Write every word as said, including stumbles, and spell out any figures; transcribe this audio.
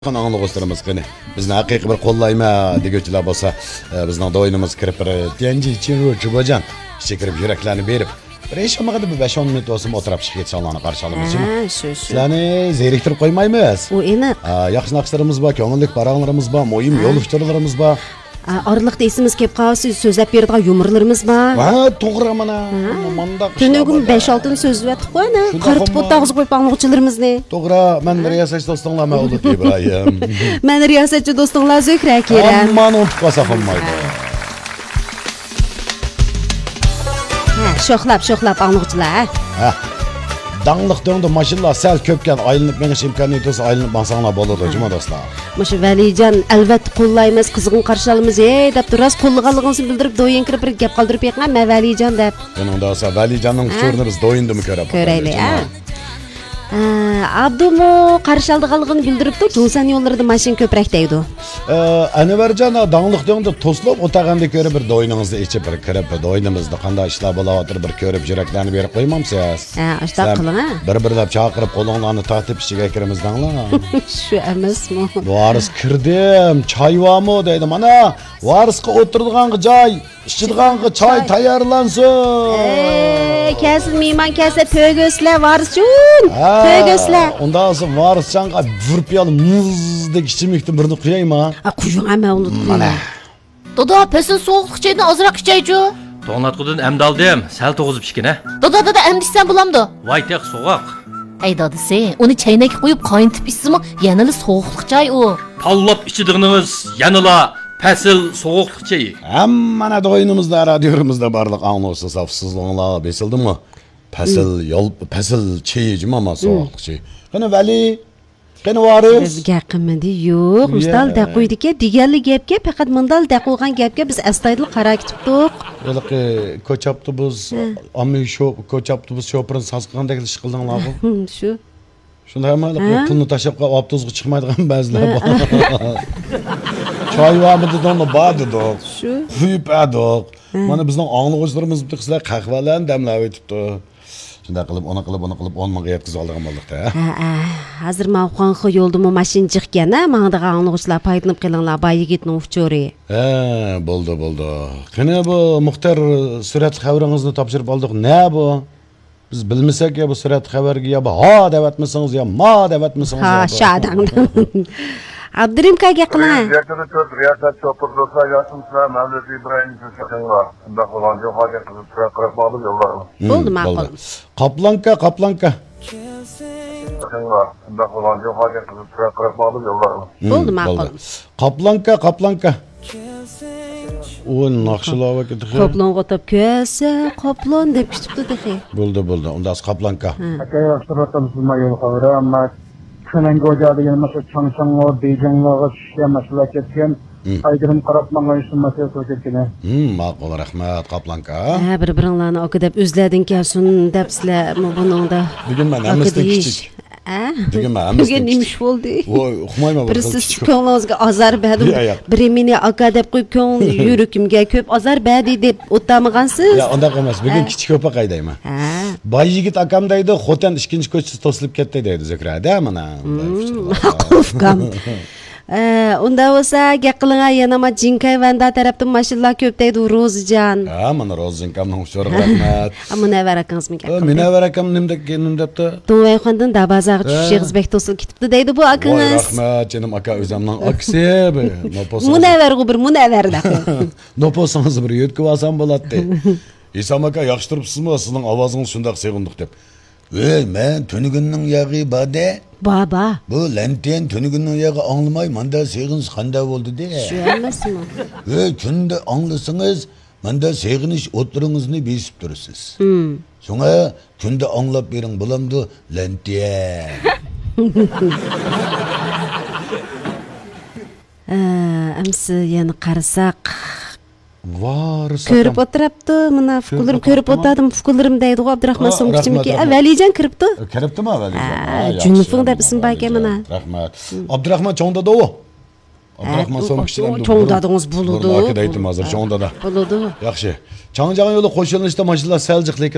Anlıqlarımız qani. Bizni haqiqiy bir qo'llayma degochilar bo'lsa, bizning do'yinimiz kirib bir tenji için rujubajan, chekirib yuraklarni berib, bir eshomag'ida bir besh o'n minut o'sim o'tirib chiqib ketsanlarni qarshi olamiz. Ha, shu shu. Sizlarni zeriktirib qo'ymaymiz. U aniq. Yaxshi naqshlarimiz bor, ko'ngillik paranglarimiz bor, mo'yim yo'l uchurlarimiz bor. Arılıqda esimiz kelib qolsa, so'zlab beradigan yumorlarimiz bor. Ha, to'g'ri mana. Manda Tunugum besh olti so'zlab qo'yna. Qaritib o'tag'izib qo'yib anlıqchilarimizni. To'g'ri, men riyosatchi do'stinglar Mavlud Ibrohim. Men riyosatchi do'stinglar Zuhra Kerem. Aman unutib qolsa qolmaydi. Ha, sho'xlab, sho'xlab anlıqchilar. Ha. Dаңлық дөңді машинlar сәл көпкен айылынып меңіш имканет olsa ayılınıp bansаңlar болады, cuma dostlar. Мұшы Вәлиjan, әлбәтте қоллаймыз, қызығын қаршы алымыз, ей, деп тұрас қоллығалығынсын білдіріп, дойын кіріп бір кеп қалдырып еқіңа, мә Вәлиjan деп. Бұның да olsa Вәлижанның күшөріні біз дойынды мы көріп. Көрәйлі, ә? Абдуму қаршы алдығалығын білдіріп тұр, Жолсан yollarında машин көпірек дейді. Әневерcan dаңлық дөңді тослап, отағанды көріп бір дойыныңызды içip bir kіріп, дойынымызды қандай işler bolavатыр bir көріп жүрәкләрні беріп қоймамсыз. Ә, аштақ қылың, ә? Bir-biрләп чақырып, қолыңларны тартып ішіге кіреміздіңлі. Şu əməz mi? Varis kirdim, çay var mı dedim. Ana, varisqa oturduğanğı cay, içidiğanğı çay tayarlansın. Eee, kəsin meyman kəsə pögöslə varisçun. Pögöslə. Ondan sonra varisçanğa vurpiyalı muzdaki içimlikti birini kuyayım ha. A, kuyun əmə unutqın. Mana. Dada, pesin soğuqluq çayını azırak içəycu. Toğnatqudun əmd aldım, səl toğuzub işkine. Dada, dada, əmd içsən bulamdı. Vay tek soğuk. Ey dadısı, onu çaynaki qoyub qayıntıp içsimi, yanılı soğuqluq çay o. Pallap içidiğiniz yanıla pəsil soğuqluq çayı. Hemen doyunumuzda, radyomuzda barlıq anlıyorsa safsızlığına besildi mi? Pəsil, yol, pəsil çayıcım ama soğuqluq çayı. Qani Vali, qani Varis? Bizga qimidi yo'q. Mustal daqoydiki, deganli gapga faqat mundal daqo'gan gapga biz astoydil qara kitibdik. Yo'q, ko'chapti biz, ammi shu ko'chapti biz sho'pirin sasqandek ish qildinglar bu. Shu. Shunda hamma pulni tashab qo'yib avtobusga chiqmaydigan ba'zilar bor. Choy varmi dedi, bor dedi. Shu. Quyib adoq. Mana bizning anglovchilarimiz bitta qizlar qahvalarni damlab o'tibdi. Shunda qilib, ona qilib, ona qilib on mingga yetkazib oldigan bo'ldik-da. Ha, hozir mavqanxi yo'ldimi mashin chiqqan-a, mangdaga anglovchilar paytnib qilinglar, boy yigitning ufchori. Ha, bo'ldi, bo'ldi. Qani bu Muxtar surat xabaringizni topshirib oldik. Ne bu? Biz bilmasak ya bu surat xabarga ya ha devatmisingiz ya ma devatmisingiz. Ha, shadangdan. Abdurim kaga qilma. Direktör riyasat çoğupurlukla yaşımsına Mevlüt İbrahim Gülşak'ın var. Bunda olan yok hakem kızı sıra kırıp bağlı yollar var. Bo'ldi, ma'qul. Qoplanka, qoplanka. Gülşak'ın var. Bunda olan yok hakem kızı sıra kırıp bağlı yollar var. Bo'ldi, ma'qul. Qoplanka, qoplanka. O naqshlar vakit. Qoplon qotib kelsa, qoplon deb kutibdi dedi. Bo'ldi, bo'ldi. Unda qoplanka. Aka yaxshiroqdan sizma yo'l xavri, ammo Şunangi o'jaligining mesela Changshango, Beijingga tushgan masala ketgan. Aydirim qarab mang'ayishni masala ketgan. Hmm, ma'qul, rahmat, qoplanka. Ha, bir-biringlarni aka deb o'zlading kelsin deb sizlar buningda. Bugun men hammasdan kichik. Ha? Bugun men hammasdan Bugun nimish bo'ldi? Voy, uxmayman bir siz ko'nglingizga azar berdim. Bir meni aka deb qo'yib ko'ngil yuragimga ko'p azar berdi deb o'tamagansiz. Ya, undaq emas. Bugun kichik ko'pa qaydayman. Ha. Boy yigit akam deydi, xo'tan ikkinchi ko'chasi to'silib ketdi deydi Zokra-da, mana. Ma'qulkam. Unda bo'lsa, gap qilinga yana ma Jinkay Vanda tarafdan mashinalar ko'p deydi Rozijan. Ha, mana Rozijankamning ushori rahmat. Munavvar akangizmi gap qildi? Munavvar akam nimda kenim debdi? To'yxondan dabazag'i tushish xizbek to'silib ketibdi deydi bu akangiz. Voy rahmat, jenim aka o'zimning aksi. Munavvar bir munavvar daqi. Noposangiz bir yo'tkib olsam bo'ladi. İsam aka yaxshi turibsizmi? Sizning ovozingiz shundoq sevindik deb. Ey, men Tunugunning yog'i bade. Baba. Bu Lanten Tunugunning yog'i anglamay, menda seg'inish qanday bo'ldi de. Shu emasmi? Ey, kunda anglasangiz, menda seg'inish o'tiringizni besib tursiz. Hmm. Shunga kunda anglab bering bo'lamdi, Lanten. Amsi yana qarasak Varis ko'rib o'tiribdi, mana fikrlarim ko'rib o'tdim, fikrlarim deydi Abdurahmon So'mkichimki. Valijan kiribdi. Kiribdimi Valijan? Ha, Junufing deb ism bor ekan mana. Rahmat. Abdurahmon cho'ngdada u. Abdurahmon So'mkichdan cho'ngdadingiz bo'ladi. Aka deydim hozir cho'ngdada. Bo'ladi. Yaxshi. Changjagan yo'li qo'shilishda mashinalar saljiq lekin